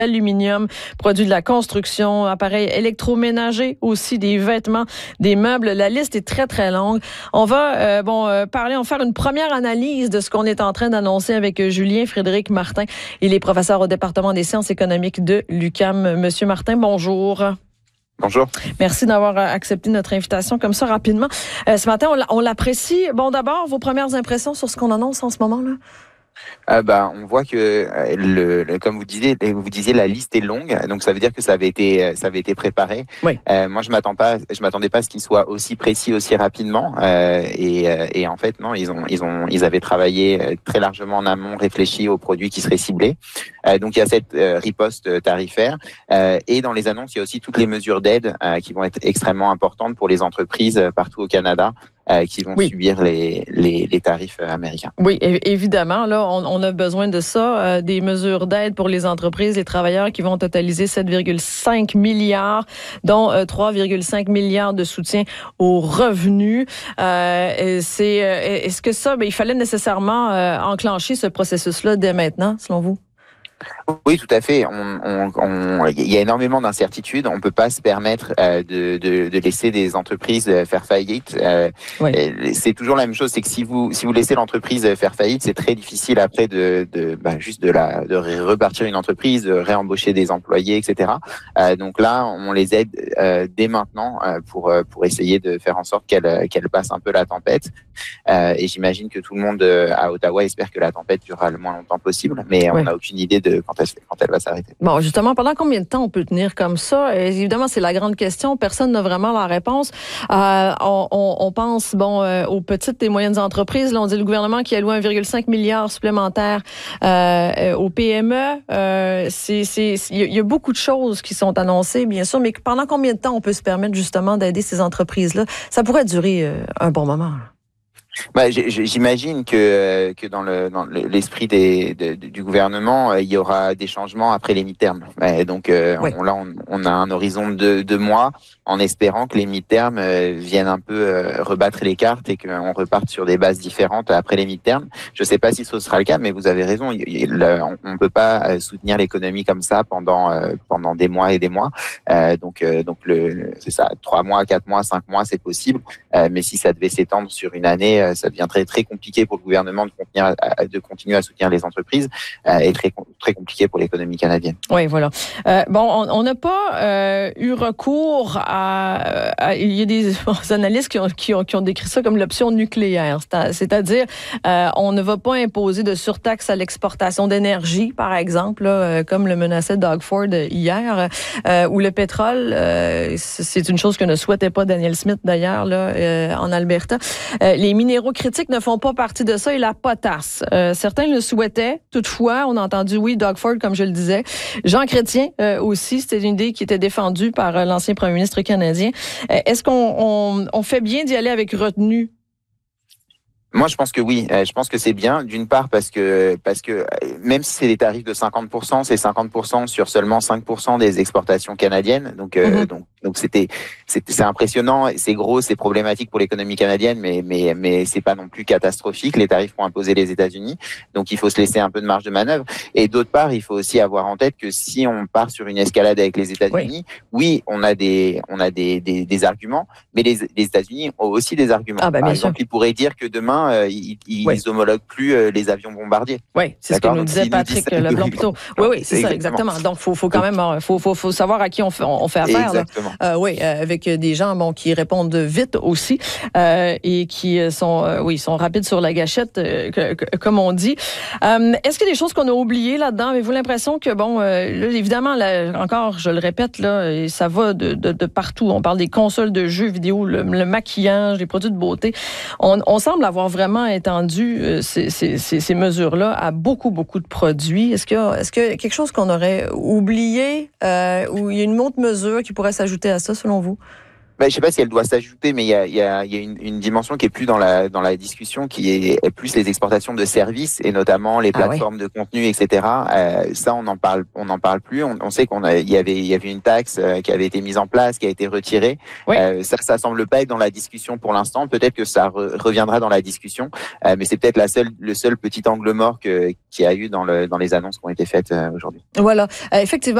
aluminium, produits de la construction, appareils électroménagers aussi, des vêtements, des meubles. La liste est très, très longue. On va faire une première analyse de ce qu'on est en train d'annoncer avec Julien Frédéric Martin. Il est professeur au département des sciences économiques de l'UQAM. Monsieur Martin, bonjour. Bonjour. Merci d'avoir accepté notre invitation comme ça rapidement. Ce matin, on l'apprécie. Bon, d'abord, vos premières impressions sur ce qu'on annonce en ce moment-là? On voit que comme vous disiez, la liste est longue, donc ça veut dire que ça avait été préparé. Oui. Moi, je m'attendais pas à ce qu'il soit aussi précis aussi rapidement. Et en fait, non, ils avaient travaillé très largement en amont, réfléchi aux produits qui seraient ciblés. Donc il y a cette riposte tarifaire. Et dans les annonces, il y a aussi toutes les mesures d'aide qui vont être extrêmement importantes pour les entreprises partout au Canada. Qui vont subir les tarifs américains. Oui, évidemment. Là, on a besoin de ça, des mesures d'aide pour les entreprises, les travailleurs qui vont totaliser 7,5 milliards, dont 3,5 milliards de soutien aux revenus. Est-ce que ça, il fallait nécessairement enclencher ce processus-là dès maintenant, selon vous? Oui, tout à fait. Il y a énormément d'incertitudes. On peut pas se permettre de laisser des entreprises faire faillite. C'est toujours la même chose. C'est que si vous laissez l'entreprise faire faillite, c'est très difficile après de repartir une entreprise, de réembaucher des employés, etc. Donc là, on les aide dès maintenant pour essayer de faire en sorte qu'elle passe un peu la tempête. Et j'imagine que tout le monde à Ottawa espère que la tempête durera le moins longtemps possible, mais on n'a aucune idée de quand elle va s'arrêter. Bon, justement, pendant combien de temps on peut tenir comme ça? Évidemment, c'est la grande question. Personne n'a vraiment la réponse. On pense aux petites et moyennes entreprises. Là, on dit le gouvernement qui alloue 1,5 milliard supplémentaire aux PME. Il y a beaucoup de choses qui sont annoncées, bien sûr, mais pendant combien de temps on peut se permettre justement d'aider ces entreprises-là? Ça pourrait durer un bon moment. J'imagine que dans l'esprit du gouvernement, il y aura des changements après les mi-termes. Donc là, on a un horizon de 2 mois, en espérant que les mi-termes viennent un peu rebattre les cartes et qu'on reparte sur des bases différentes après les mi-termes. Je ne sais pas si ce sera le cas, mais vous avez raison. On ne peut pas soutenir l'économie comme ça pendant des mois et des mois. C'est ça, 3 mois, 4 mois, 5 mois, c'est possible. Mais si ça devait s'étendre sur une année, ça deviendrait très compliqué pour le gouvernement de continuer à soutenir les entreprises et très, très compliqué pour l'économie canadienne. Oui, voilà. On n'a pas eu recours il y a des analystes qui ont décrit ça comme l'option nucléaire. C'est-à-dire, on ne va pas imposer de surtaxe à l'exportation d'énergie, par exemple, là, comme le menaçait Doug Ford hier, ou le pétrole. C'est une chose que ne souhaitait pas Danielle Smith, d'ailleurs, là, en Alberta. Les minéraux critiques ne font pas partie de ça et la potasse. Certains le souhaitaient. Toutefois, on a entendu, Doug Ford, comme je le disais. Jean Chrétien aussi, c'était une idée qui était défendue par l'ancien premier ministre canadien. Est-ce qu'on fait bien d'y aller avec retenue? Moi, je pense que oui. Je pense que c'est bien, d'une part parce que même si c'est des tarifs de 50%, c'est 50% sur seulement 5% des exportations canadiennes. Donc c'est impressionnant, c'est gros, c'est problématique pour l'économie canadienne, mais c'est pas non plus catastrophique. Les tarifs vont imposer les États-Unis, donc il faut se laisser un peu de marge de manœuvre. Et d'autre part, il faut aussi avoir en tête que si on part sur une escalade avec les États-Unis, on a des arguments, mais les États-Unis ont aussi des arguments. Par exemple, ils pourraient dire que demain ils homologuent plus les avions bombardiers. Oui, c'est ce que nous disait Patrick Leblanc plus tôt. Oui, c'est ça, exactement. Donc, faut quand même, faut savoir à qui on fait affaire. Exactement. Avec des gens, qui répondent vite aussi et qui sont rapides sur la gâchette, comme on dit. Est-ce qu'il y a des choses qu'on a oubliées là-dedans? Avez-vous l'impression que, là, évidemment, encore, je le répète, là, et ça va de partout. On parle des consoles de jeux vidéo, le maquillage, les produits de beauté. On semble avoir vraiment étendu ces mesures-là à beaucoup, beaucoup de produits. Est-ce qu'il y a quelque chose qu'on aurait oublié ou il y a une autre mesure qui pourrait s'ajouter à ça, selon vous? Je sais pas si elle doit s'ajouter, mais il y a une dimension qui est plus dans la discussion, qui est plus les exportations de services et notamment les plateformes de contenu, etc. Ça, on n'en parle plus. On sait il y avait une taxe qui avait été mise en place, qui a été retirée. Oui. Ça semble pas être dans la discussion pour l'instant. Peut-être que ça reviendra dans la discussion, mais c'est peut-être le seul petit angle mort qu'il y a eu dans les annonces qui ont été faites aujourd'hui. Voilà, effectivement.